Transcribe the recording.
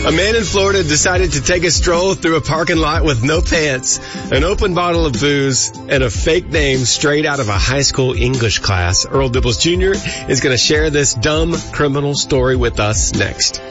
A man in Florida decided to take a stroll through a parking lot with no pants, an open bottle of booze, and a fake name straight out of a high school English class. Earl Dibbles Jr. is going to share this dumb criminal story with us next.